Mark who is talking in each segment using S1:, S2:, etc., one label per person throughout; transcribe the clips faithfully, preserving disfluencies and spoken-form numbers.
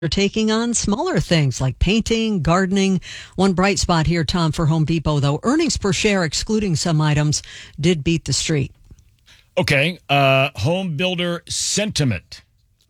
S1: They're taking on smaller things like painting, gardening. One bright spot here, Tom, for Home Depot, though, earnings per share, excluding some items, did beat the street.
S2: Okay, uh, home builder sentiment.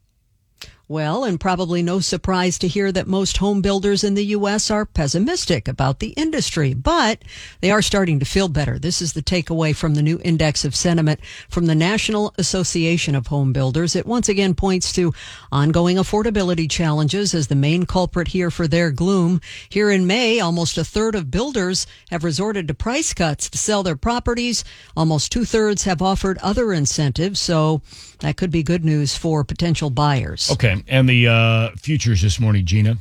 S1: Well, and probably no surprise to hear that most home builders in the U S are pessimistic about the industry, but they are starting to feel better. This is the takeaway from the new index of sentiment from the National Association of Home Builders. It once again points to ongoing affordability challenges as the main culprit here for their gloom. Here in May, almost a third of builders have resorted to price cuts to sell their properties. Almost two thirds have offered other incentives, so that could be good news for potential buyers.
S2: Okay. And the uh, futures this morning, Gina?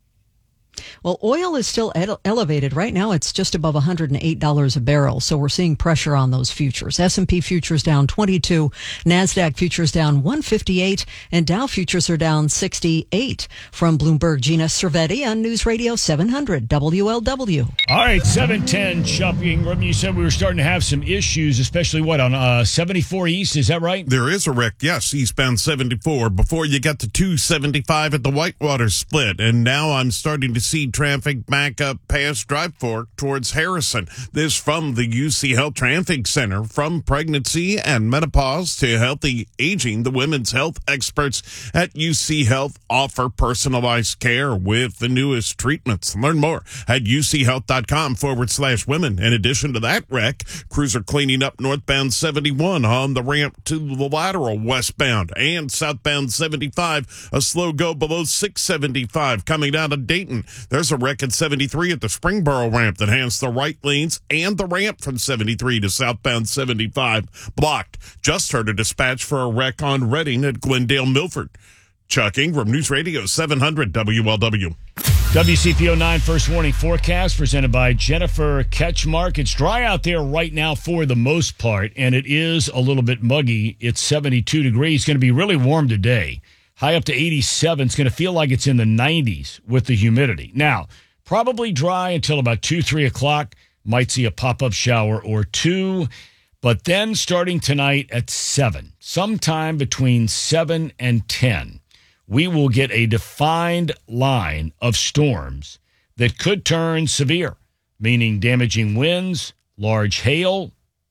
S1: Well, oil is still ed- elevated. Right now, it's just above one hundred eight dollars a barrel, so we're seeing pressure on those futures. S and P futures down twenty-two, NASDAQ futures down one fifty-eight, and Dow futures are down sixty-eight. From Bloomberg, Gina Cervetti on News Radio seven hundred W L W.
S2: All right, seven ten shopping room. You said we were starting to have some issues, especially what, on uh, seventy-four East, is that right?
S3: There is a wreck, yes, eastbound seventy-four, before you get to two seventy-five at the Whitewater split, and now I'm starting to see traffic back up past Drive Fork towards Harrison. This from the U C Health Traffic Center. From pregnancy and menopause to healthy aging, the women's health experts at U C Health offer personalized care with the newest treatments. Learn more at uchealth.com forward slash women. In addition to that wreck, crews are cleaning up northbound seventy-one on the ramp to the lateral westbound, and southbound seventy-five, a slow go below six seventy-five coming down to Dayton. There's a wreck at seventy-three at the Springboro ramp that has the right lanes and the ramp from seventy-three to southbound seventy-five blocked. Just heard a dispatch for a wreck on Reading at Glendale Milford. Chuck Ingram, News Radio seven hundred W L W.
S2: W C P O nine First Warning Forecast presented by Jennifer Ketchmark. It's dry out there right now for the most part, and it is a little bit muggy. It's seventy-two degrees. It's going to be really warm today. High up to eighty-seven. It's going to feel like it's in the nineties with the humidity. Now, probably dry until about two, three o'clock. Might see a pop-up shower or two. But then starting tonight at seven, sometime between seven and ten, we will get a defined line of storms that could turn severe, meaning damaging winds, large hail.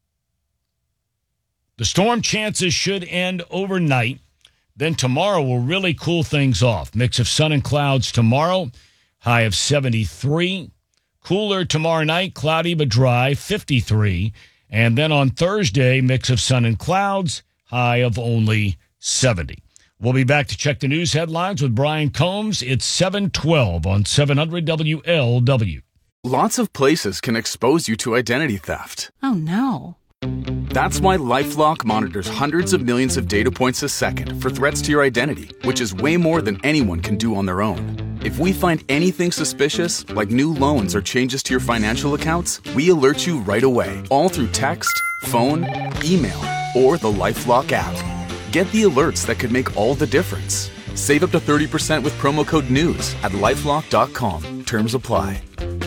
S2: The storm chances should end overnight. Then tomorrow will really cool things off. Mix of sun and clouds tomorrow, high of seventy-three. Cooler tomorrow night, cloudy but dry, fifty-three. And then on Thursday, mix of sun and clouds, high of only seventy. We'll be back to check the news headlines with Brian Combs. It's seven twelve on seven hundred W L W.
S4: Lots of places can expose you to identity theft.
S5: Oh, no.
S4: That's why LifeLock monitors hundreds of millions of data points a second for threats to your identity, which is way more than anyone can do on their own. If we find anything suspicious, like new loans or changes to your financial accounts, we alert you right away, all through text, phone, email, or the LifeLock app. Get the alerts that could make all the difference. Save up to thirty percent with promo code NEWS at lifelock dot com. Terms apply.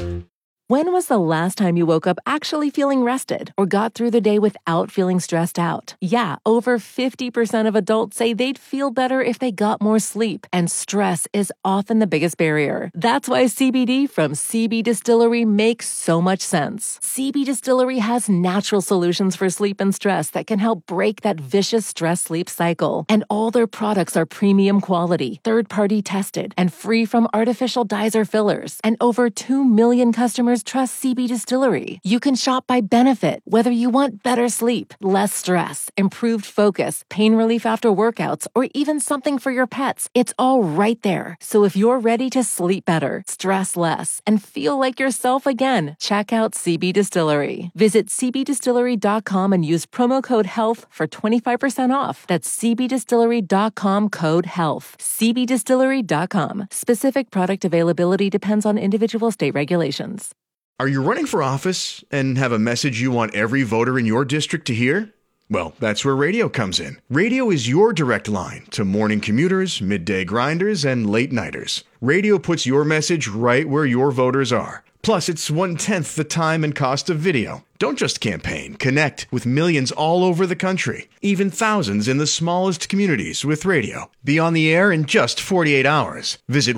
S6: When was the last time you woke up actually feeling rested or got through the day without feeling stressed out? Yeah, over fifty percent of adults say they'd feel better if they got more sleep, and stress is often the biggest barrier. That's why C B D from C B Distillery makes so much sense. C B Distillery has natural solutions for sleep and stress that can help break that vicious stress-sleep cycle. And all their products are premium quality, third-party tested, and free from artificial dyes or fillers. And over two million customers trust C B Distillery. You can shop by benefit, whether you want better sleep, less stress, improved focus, pain relief after workouts, or even something for your pets. It's all right there. So if you're ready to sleep better, stress less, and feel like yourself again, check out C B Distillery. Visit c b distillery dot com and use promo code HEALTH for twenty-five percent off. That's c b distillery dot com code HEALTH. c b distillery dot com. Specific product availability depends on individual state regulations.
S7: Are you running for office and have a message you want every voter in your district to hear? Well, that's where radio comes in. Radio is your direct line to morning commuters, midday grinders, and late nighters. Radio puts your message right where your voters are. Plus, it's one-tenth the time and cost of video. Don't just campaign. Connect with millions all over the country, even thousands in the smallest communities with radio. Be on the air in just forty-eight hours. Visit